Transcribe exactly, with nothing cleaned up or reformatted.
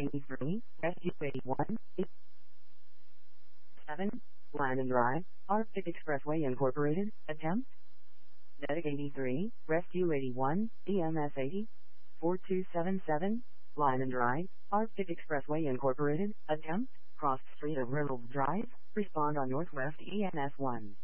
eighty-three, S U eighty-one, seven, Lyman Drive, Arctic Expressway Incorporated, attempt. Medic eighty-three, Rescue eighty-one, E M S eighty, four two seven seven, Lyman Drive, Arctic Expressway Incorporated, attempt, cross street of Reynolds Drive, respond on Northwest E M S one.